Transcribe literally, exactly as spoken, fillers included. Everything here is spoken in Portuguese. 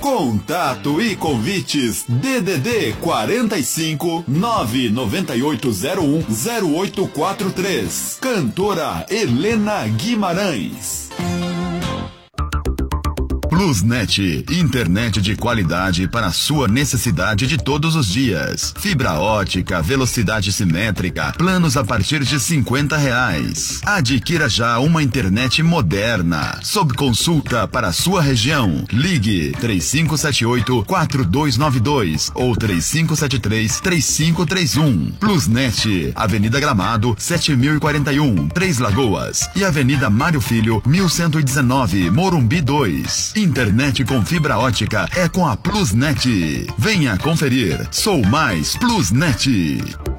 Contato e convites D D D quarenta e cinco, nove nove oito zero um zero oito quatro três. Cantora Helena Guimarães. Plusnet, internet de qualidade para a sua necessidade de todos os dias. Fibra ótica, velocidade simétrica, planos a partir de cinquenta reais. Adquira já uma internet moderna, sob consulta para a sua região. Ligue três cinco sete oito, quatro dois nove dois ou três cinco sete três, três cinco três um. Plusnet, Avenida Gramado, sete mil e quarenta e um, Três Lagoas, e Avenida Mário Filho, mil cento e dezenove, Morumbi dois. Internet com fibra ótica é com a Plusnet. Venha conferir. Sou mais Plusnet.